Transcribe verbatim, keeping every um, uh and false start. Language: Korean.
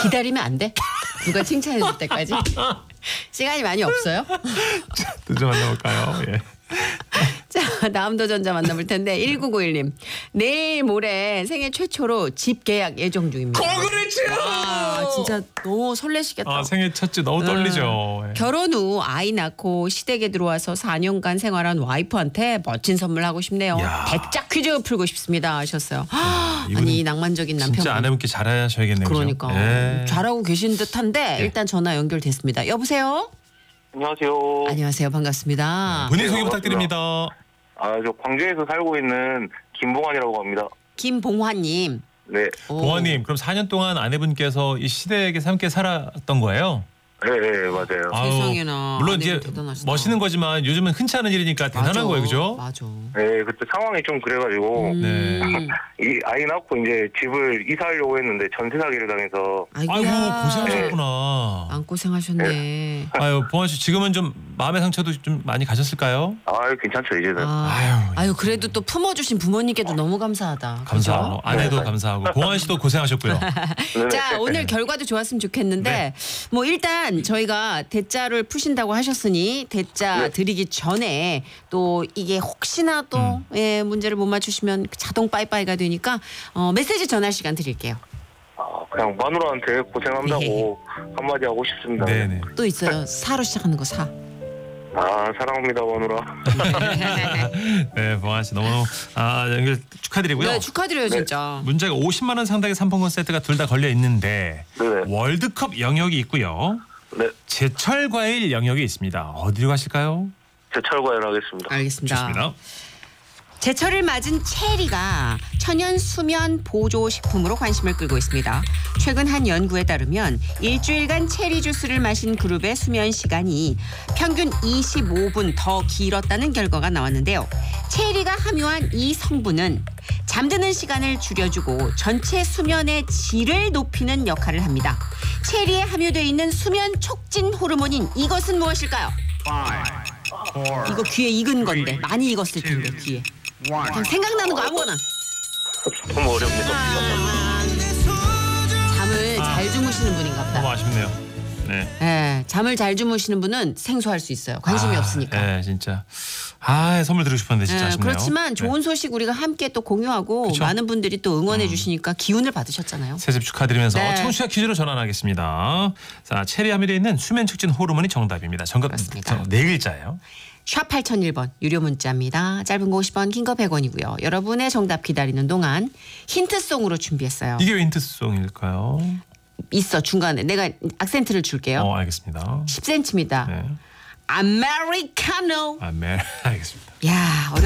기다리면 안 돼? 누가 칭찬해 줄 때까지? 시간이 많이 없어요? 좀 만나볼까요? 예. 자, 다음 도전자 만나볼 텐데 일구구일 님. 내일 모레 생애 최초로 집 계약 예정 중입니다. 그렇죠. 아, 진짜 너무 설레시겠다. 아, 생애 첫째 너무 떨리죠. 예. 결혼 후 아이 낳고 시댁에 들어와서 사 년간 생활한 와이프한테 멋진 선물 하고 싶네요. 야. 대짜 퀴즈 풀고 싶습니다 하셨어요. 이분은 아니 이 낭만적인 남편. 진짜 아내분께 잘하셔야겠네요. 그러니까 그죠? 예. 잘하고 계신 듯한데 예. 일단 전화 연결됐습니다. 여보세요? 안녕하세요. 안녕하세요. 반갑습니다. 본인 소개 네, 부탁드립니다. 아, 저 광주에서 살고 있는 김봉환이라고 합니다. 김봉환님. 네. 오. 봉환님, 그럼 사 년 동안 아내분께서 이 시댁에서 함께 살았던 거예요? 네, 네, 맞아요. 아유, 세상에나. 물론 아내분 이제 대단하시다. 멋있는 거지만 요즘은 흔치 않은 일이니까 대단한 맞아. 거예요, 그죠? 맞아. 네, 그때 상황이 좀 그래가지고 음. 네. 이 아이 낳고 이제 집을 이사하려고 했는데 전세 사기를 당해서 아이고야. 아이고 고생하셨구나. 안 고생하셨네. 아유, 봉환 씨 지금은 좀 마음의 상처도 좀 많이 가셨을까요? 아, 괜찮죠 이제는. 아, 아유, 아유 그래도 또 품어주신 부모님께도 너무 감사하다. 감사하고 그죠? 아내도 네. 감사하고 봉환 씨도 고생하셨고요. 네. 자 오늘 결과도 좋았으면 좋겠는데 네. 뭐 일단 저희가 대짜를 푸신다고 하셨으니 대짜 네. 드리기 전에 또 이게 혹시나 또 음. 예, 문제를 못 맞추시면 자동 빠이빠이가 되니까 어, 메시지 전할 시간 드릴게요. 아, 그냥 마누라한테 고생한다고 한마디 하고 싶습니다. 네네. 또 있어요. 사로 시작하는 거 사. 아, 사랑합니다 마누라. 네, 봉환 씨 너무 아 연결 축하드리고요. 네 축하드려요 진짜. 문제가 오십만 원 상당의 상품권 세트가 둘 다 걸려 있는데 네, 월드컵 영역이 있고요. 네. 제철 과일 영역이 있습니다. 어디로 가실까요? 제철과일 하겠습니다. 알겠습니다. 좋습니다. 제철을 맞은 체리가 천연 수면 보조 식품으로 관심을 끌고 있습니다. 최근 한 연구에 따르면 일주일간 체리 주스를 마신 그룹의 수면 시간이 평균 이십오 분 더 길었다는 결과가 나왔는데요. 체리가 함유한 이 성분은 잠드는 시간을 줄여주고 전체 수면의 질을 높이는 역할을 합니다. 체리에 함유되어 있는 수면 촉진 호르몬인 이것은 무엇일까요? 이거 귀에 익은 건데 많이 익었을 텐데 귀에. 그냥 생각나는 거 아무거나. 너무 어렵네요. 잠을 잘 주무시는 분인가 보다. 너무 아쉽네요. 네. 예, 잠을 잘 주무시는 분은 생소할 수 있어요. 관심이 아, 없으니까. 네, 진짜. 아, 선물 드리고 싶었는데 진짜 예, 아쉽네요. 그렇지만 좋은 소식 우리가 함께 또 공유하고 그쵸? 많은 분들이 또 응원해 주시니까 기운을 받으셨잖아요. 새집 축하드리면서 네. 청취자 퀴즈로 전환하겠습니다. 자, 체리 함유되어 있는 수면 촉진 호르몬이 정답입니다. 정답 그렇습니다. 저, 네 글자예요. 샵 팔공공일 번 유료 문자입니다. 짧은 거 오십 원, 긴 거 백 원이고요. 여러분의 정답 기다리는 동안 힌트송으로 준비했어요. 이게 왜 힌트송일까요? 있어 중간에 내가 악센트를 줄게요. 어, 알겠습니다. 십 센티미터. 네. 아메리카노. 아, 네, 알겠습니다. 야, 어려